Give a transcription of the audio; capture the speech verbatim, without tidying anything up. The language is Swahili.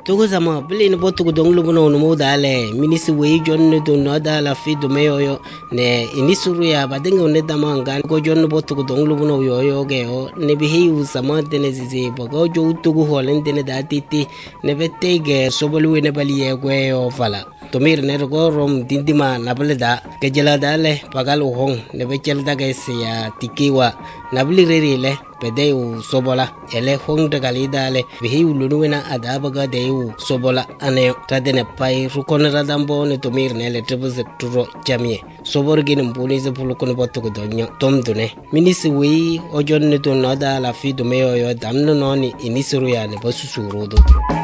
Togo sama bili ni botu ko donglu bono no modale minisi we jonne do no dala fi do meyo yo ne inisuru ya badenga ne dama ngan ko jonne botu ko donglu bono yo yo ge o ne bihi u sama de ne zizi bogo jo tugu holen de ne datiti ne bette ge sobolu ne bali ye gwe yo fala tomir ne go rom dindima nableda ke jela dale pagal hong ne bechel daga ya tikiwa nabli rerile pede u sobola ele hong daga lidale bihi u lunuena adabaga de u sobola ane tadene pai rukon radambo ne tomir ne le tebze turo jamie sobor gin mbuni ze pulukon botu ko donyo tom dune minisi wi ojon ne to nada la fi do meyo yo damno noni inisuru ya ne basu surudo